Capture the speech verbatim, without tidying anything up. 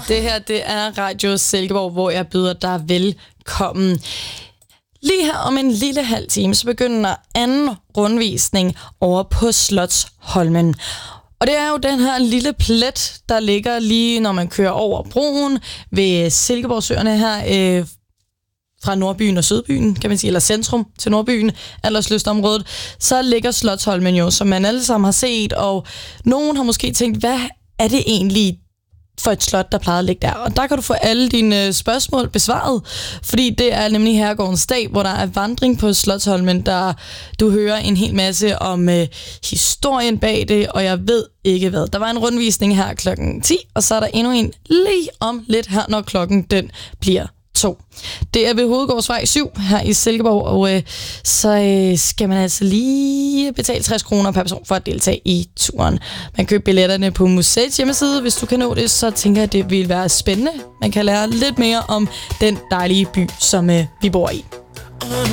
Det her, det er Radio Silkeborg, hvor jeg byder dig velkommen. Lige her om en lille halv time, så begynder anden rundvisning over på Slotsholmen. Og det er jo den her lille plet, der ligger lige, når man kører over broen ved Silkeborgsøerne her, øh, fra Nordbyen og Sydbyen, kan man sige, eller centrum til Nordbyen, Alderslystområdet, så ligger Slotsholmen jo, som man alle sammen har set, og nogen har måske tænkt, hvad er det egentlig for et slot, der plejede at ligge der? Og der kan du få alle dine øh, spørgsmål besvaret, fordi det er nemlig Herregårdens dag, hvor der er vandring på Slotsholmen, der du hører en hel masse om øh, historien bag det, og jeg ved ikke hvad. Der var en rundvisning her klokken ti, og så er der endnu en lige om lidt her, når klokken den bliver to. Det er ved Hovedgårdsvej syv her i Silkeborg, og øh, så øh, skal man altså lige betale tres kroner per person for at deltage i turen. Man køber billetterne på museets hjemmeside. Hvis du kan nå det, så tænker jeg, at det vil være spændende. Man kan lære lidt mere om den dejlige by, som øh, vi bor i.